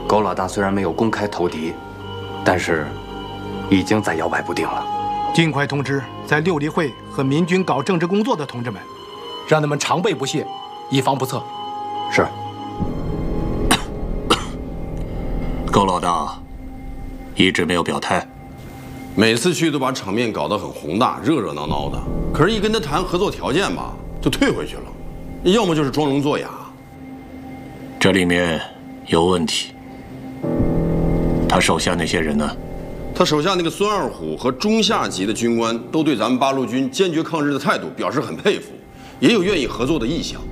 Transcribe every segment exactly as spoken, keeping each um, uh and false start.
狗老大虽然没有公开投敌，但是已经在摇摆不定了。 尽快通知在六里会和民军搞政治工作的同志们，让他们常备不懈，以防不测。 是。 狗老大一直没有表态， 每次去都把场面搞得很宏大，热热闹闹的。可是，一跟他谈合作条件吧，就退回去了，要么就是装聋作哑。 这里面有问题。他手下那些人呢？ 他手下那个孙二虎和中下级的军官都对咱们八路军坚决抗日的态度表示很佩服，也有愿意合作的意向。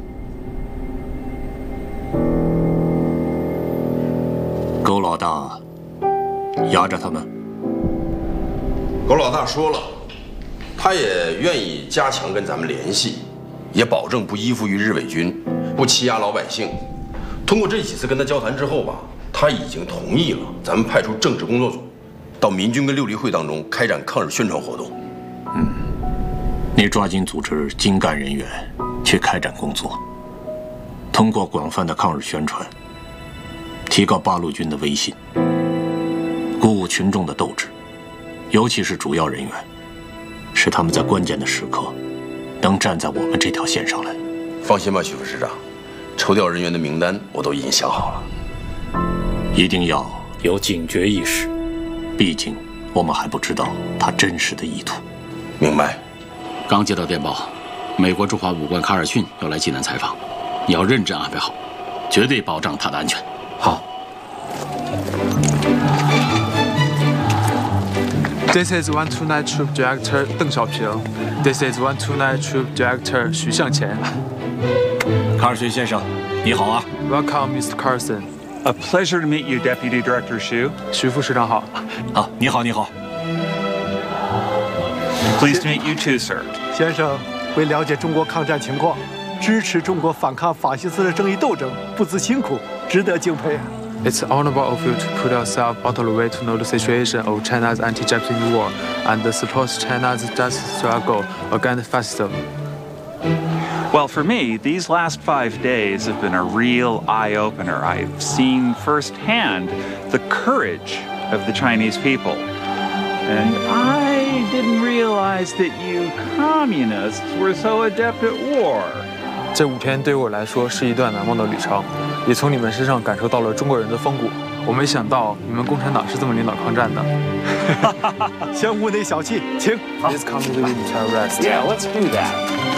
狗老大压着他们。 狗老大说了，他也愿意加强跟咱们联系，也保证不依附于日伪军，不欺压老百姓。通过这几次跟他交谈之后吧，他已经同意了咱们派出政治工作组，到民军跟六里会当中开展抗日宣传活动。 嗯，你抓紧组织精干人员去开展工作，通过广泛的抗日宣传，提高八路军的威信，鼓舞群众的斗志，尤其是主要人员，使他们在关键的时刻能站在我们这条线上来。 放心吧，徐副师长，抽调人员的名单我都已经想好了。 一定要有警觉意识，毕竟我们还不知道他真实的意图。 明白。 刚接到电报，美国驻华武官卡尔逊要来济南采访，你要认真安排好，绝对保障他的安全。 好。 This is one two nine Troop Director 邓小平。This is one two nine Troop Director 许向前。 卡尔逊先生，你好啊。 Welcome, Mister Carson.A pleasure to meet you, Deputy Director Xu. 徐副师长好。 好，你好，你好。 Pleased to meet you too, sir. 先生，为了解中国抗战情况，支持中国反抗法西斯的正义斗争，不辞辛苦，值得敬佩。 It's honorable of you to put yourself out of the way to know the situation of China's anti-Japanese war and support China's just struggle against fascism. Well, for me, these last five days have been a real eye-opener. I've seen firsthand the courage of the Chinese people. And I didn't realize that you communists were so adept at war. 这五天对我来说是一段难忘的旅程，也从你们身上感受到了中国人的风骨。我没想到你们共产党是这么领导抗战的。 先屋内小气，请。 Please come to the room to rest. Yeah, let's do that.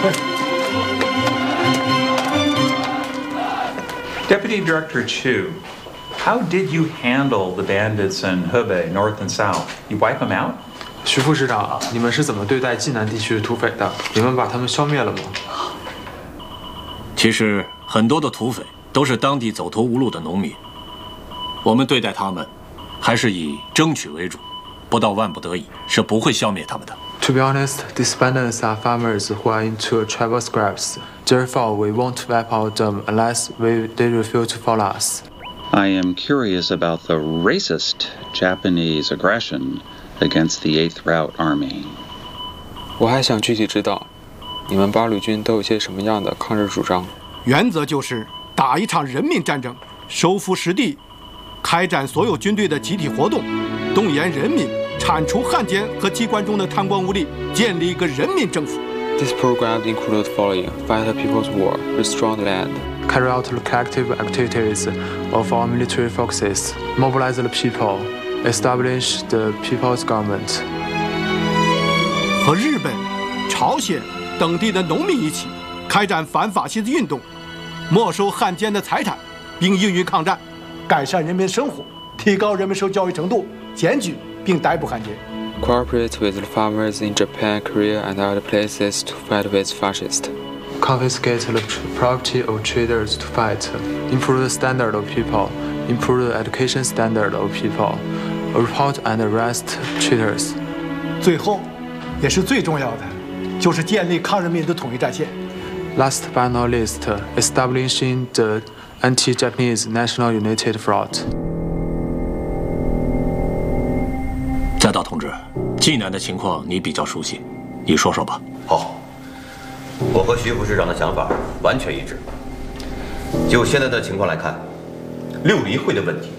Deputy Director Chu, how did you handle the bandits in Hebei, north and south? You wipe them out? 徐副师长，你们是怎么对待济南地区的土匪的？你们把他们消灭了吗？ 其实很多的土匪都是当地走投无路的农民，我们对待他们还是以争取为主，不到万不得已是不会消灭他们的。 To be honest, these bandits are farmers who are into tribal scraps. Therefore, we won't wipe out them unless we, they refuse to follow us. I am curious about the racist Japanese aggression against the eighth Route Army. 我还想具体知道，你们八路军都有些什么样的抗日主张？ 原则就是打一场人民战争，收复失地，开展所有军队的集体活动，动员人民，铲除汉奸和机关中的贪官污吏，建立一个人民政府。 This program includes the following: fight the people's war, restore the land, carry out the collective activities of our military forces, mobilize the people, establish the people's government. 和日本、朝鲜等地的农民一起，开展反法西斯运动，没收汉奸的财产，并应于抗战，改善人民生活，提高人民受教育程度，检举并逮捕汉奸。 Cooperate with the farmers in Japan, Korea, and other places to fight with fascists. Confiscate the property of traders to fight. Improve the standard of people. Improve the education standard of people. Report and arrest traitors. 最后，也是最重要的，就是建立抗人民的统一战线。 Last but not least, establishing the anti-Japanese National United Front. 再道同志，济南的情况你比较熟悉，你说说吧。 好，我和徐副市长的想法完全一致。就现在的情况来看，六离会的问题